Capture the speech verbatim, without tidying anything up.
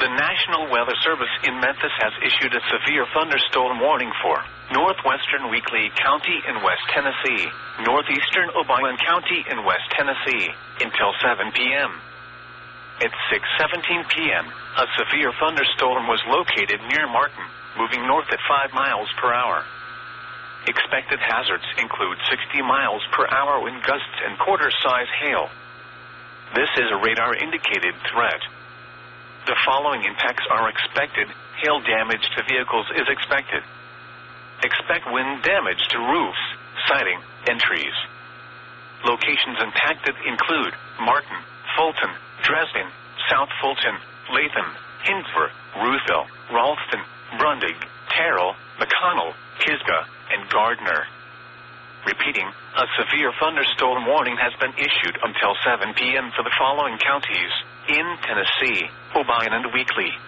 The National Weather Service in Memphis has issued a severe thunderstorm warning for northwestern Weakley County in West Tennessee, northeastern Obion County in West Tennessee, until seven p.m. At six seventeen p.m., a severe thunderstorm was located near Martin, moving north at five miles per hour. Expected hazards include sixty miles per hour wind gusts and quarter-size hail. This is a radar-indicated threat. The following impacts are expected. Hail damage to vehicles is expected. Expect wind damage to roofs, siding, and trees. Locations impacted include Martin, Fulton, Dresden, South Fulton, Latham, Hinsver, Ruthville, Ralston, Brundig, Terrell, McConnell, Pisgah, and Gardner. Repeating, a severe thunderstorm warning has been issued until seven p.m. for the following counties in Tennessee: Obion and Weakley,